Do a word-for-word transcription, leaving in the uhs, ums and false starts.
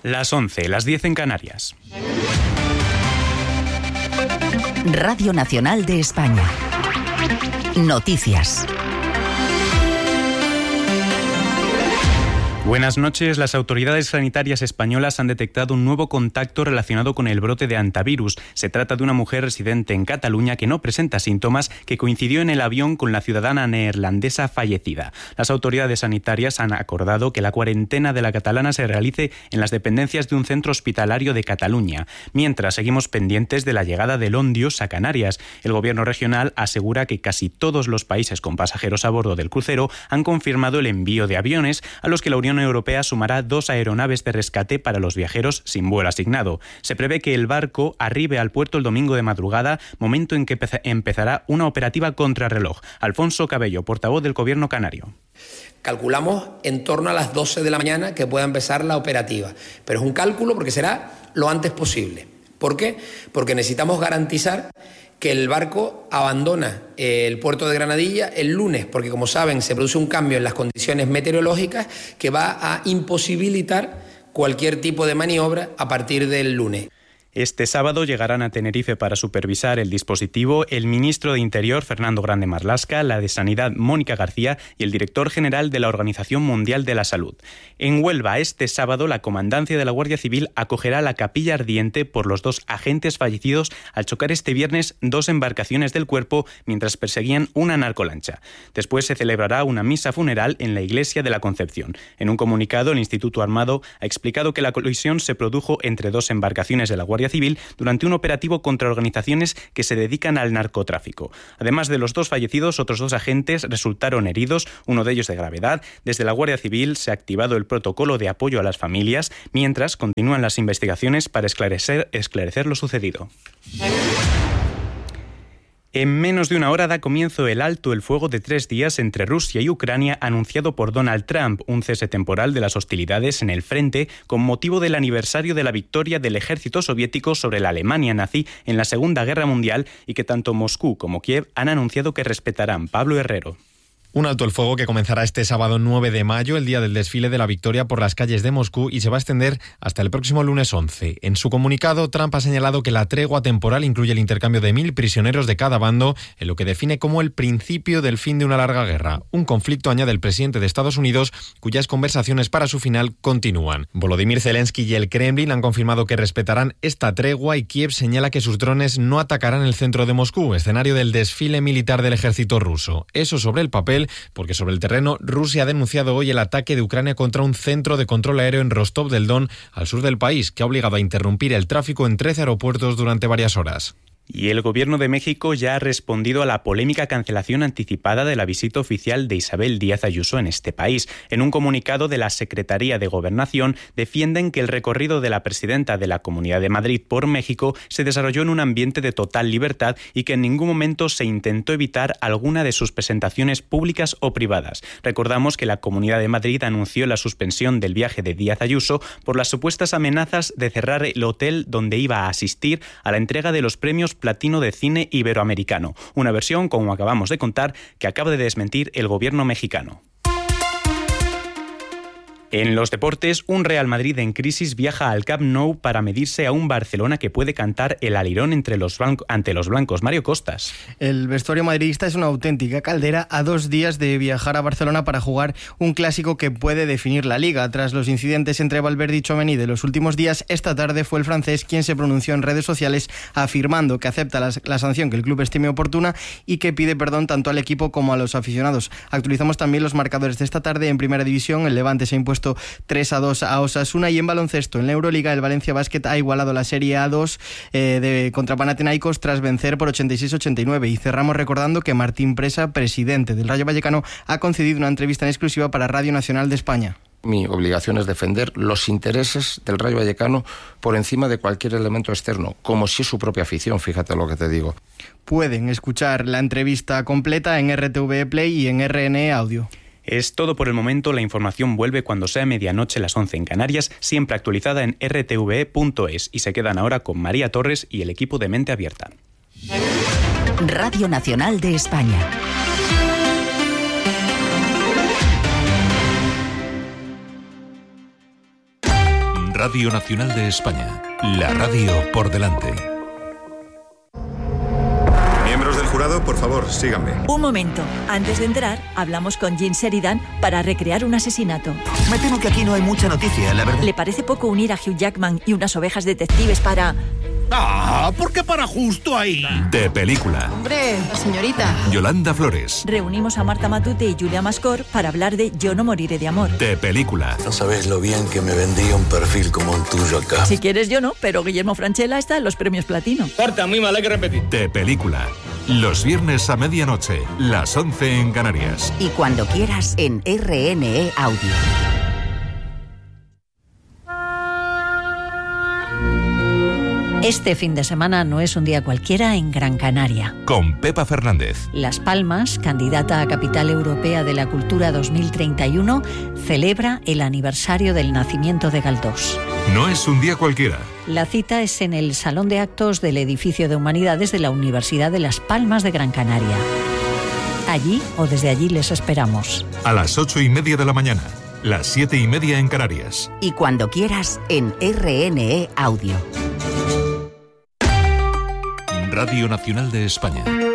Las once, las diez en Canarias. Radio Nacional de España. Noticias. Buenas noches. Las autoridades sanitarias españolas han detectado un nuevo contacto relacionado con el brote de hantavirus. Se trata de una mujer residente en Cataluña que no presenta síntomas, que coincidió en el avión con la ciudadana neerlandesa fallecida. Las autoridades sanitarias han acordado que la cuarentena de la catalana se realice en las dependencias de un centro hospitalario de Cataluña. Mientras, seguimos pendientes de la llegada del Ondius a Canarias. El gobierno regional asegura que casi todos los países con pasajeros a bordo del crucero han confirmado el envío de aviones, a los que la Unión Europea sumará dos aeronaves de rescate para los viajeros sin vuelo asignado. Se prevé que el barco arribe al puerto el domingo de madrugada, momento en que empezará una operativa contrarreloj. Alfonso Cabello, portavoz del Gobierno canario. Calculamos en torno a las doce de la mañana que pueda empezar la operativa, pero es un cálculo porque será lo antes posible. ¿Por qué? Porque necesitamos garantizar que el barco abandona el puerto de Granadilla el lunes, porque como saben se produce un cambio en las condiciones meteorológicas que va a imposibilitar cualquier tipo de maniobra a partir del lunes. Este sábado llegarán a Tenerife para supervisar el dispositivo el ministro de Interior, Fernando Grande Marlaska, la de Sanidad, Mónica García, y el director general de la Organización Mundial de la Salud. En Huelva, este sábado, la Comandancia de la Guardia Civil acogerá la capilla ardiente por los dos agentes fallecidos al chocar este viernes dos embarcaciones del Cuerpo mientras perseguían una narcolancha. Después se celebrará una misa funeral en la Iglesia de la Concepción. En un comunicado, el Instituto Armado ha explicado que la colisión se produjo entre dos embarcaciones de la Guardia Civil durante un operativo contra organizaciones que se dedican al narcotráfico. Además de los dos fallecidos, otros dos agentes resultaron heridos, uno de ellos de gravedad. Desde la Guardia Civil se ha activado el protocolo de apoyo a las familias, mientras continúan las investigaciones para esclarecer, esclarecer lo sucedido. En menos de una hora da comienzo el alto el fuego de tres días entre Rusia y Ucrania anunciado por Donald Trump, un cese temporal de las hostilidades en el frente con motivo del aniversario de la victoria del ejército soviético sobre la Alemania nazi en la Segunda Guerra Mundial y que tanto Moscú como Kiev han anunciado que respetarán. Pablo Herrero. Un alto el fuego que comenzará este sábado nueve de mayo, el día del desfile de la victoria por las calles de Moscú, y se va a extender hasta el próximo lunes once. En su comunicado, Trump ha señalado que la tregua temporal incluye el intercambio de mil prisioneros de cada bando, en lo que define como el principio del fin de una larga guerra. Un conflicto, añade el presidente de Estados Unidos, cuyas conversaciones para su final continúan. Volodymyr Zelensky y el Kremlin han confirmado que respetarán esta tregua y Kiev señala que sus drones no atacarán el centro de Moscú, escenario del desfile militar del ejército ruso. Eso sobre el papel, porque sobre el terreno Rusia ha denunciado hoy el ataque de Ucrania contra un centro de control aéreo en Rostov del Don, al sur del país, que ha obligado a interrumpir el tráfico en trece aeropuertos durante varias horas. Y el Gobierno de México ya ha respondido a la polémica cancelación anticipada de la visita oficial de Isabel Díaz Ayuso en este país. En un comunicado de la Secretaría de Gobernación defienden que el recorrido de la presidenta de la Comunidad de Madrid por México se desarrolló en un ambiente de total libertad y que en ningún momento se intentó evitar alguna de sus presentaciones públicas o privadas. Recordamos que la Comunidad de Madrid anunció la suspensión del viaje de Díaz Ayuso por las supuestas amenazas de cerrar el hotel donde iba a asistir a la entrega de los premios Platino de Cine Iberoamericano, una versión, como acabamos de contar, que acaba de desmentir el gobierno mexicano. En los deportes, un Real Madrid en crisis viaja al Camp Nou para medirse a un Barcelona que puede cantar el alirón entre los blanco, ante los blancos. Mario Costas. El vestuario madridista es una auténtica caldera a dos días de viajar a Barcelona para jugar un clásico que puede definir la Liga. Tras los incidentes entre Valverde y Tchouaméni de los últimos días, esta tarde fue el francés quien se pronunció en redes sociales afirmando que acepta la, la sanción que el club estime oportuna y que pide perdón tanto al equipo como a los aficionados. Actualizamos también los marcadores de esta tarde. En Primera División, el Levante se ha impuesto tres a dos a Osasuna, y en baloncesto en la Euroliga el Valencia Basket ha igualado la Serie A dos eh, de, contra Panathinaikos tras vencer por ochenta y seis a ochenta y nueve. Y cerramos recordando que Martín Presa, presidente del Rayo Vallecano, ha concedido una entrevista en exclusiva para Radio Nacional de España. Mi obligación es defender los intereses del Rayo Vallecano por encima de cualquier elemento externo, como si es su propia afición, fíjate lo que te digo. Pueden escuchar la entrevista completa en R T V Play y en R N E Audio. Es todo por el momento. La información vuelve cuando sea medianoche, las once en Canarias, siempre actualizada en r t v e punto es. Y se quedan ahora con María Torres y el equipo de Mente Abierta. Radio Nacional de España. Radio Nacional de España. La radio por delante. Miembros del jurado, por favor, síganme. Un momento. Antes de entrar, hablamos con Jean Sheridan para recrear un asesinato. Me temo que aquí no hay mucha noticia, la verdad. ¿Le parece poco unir a Hugh Jackman y unas ovejas detectives para...? Ah, ¿por qué para justo ahí? De película. Hombre, la señorita. Yolanda Flores. Reunimos a Marta Matute y Julia Mascor para hablar de Yo no moriré de amor. De película. No sabes lo bien que me vendría un perfil como el tuyo acá. Si quieres yo no, pero Guillermo Francella está en los premios Platino. Corta, muy mal, hay que repetir. De película. Los viernes a medianoche, las once en Canarias. Y cuando quieras en R N E Audio. Este fin de semana no es un día cualquiera en Gran Canaria. Con Pepa Fernández. Las Palmas, candidata a Capital Europea de la Cultura dos mil treinta y uno, celebra el aniversario del nacimiento de Galdós. No es un día cualquiera. La cita es en el Salón de Actos del Edificio de Humanidades de la Universidad de Las Palmas de Gran Canaria. Allí o desde allí les esperamos. A las ocho y media de la mañana, las siete y media en Canarias. Y cuando quieras en R N E Audio. Radio Nacional de España.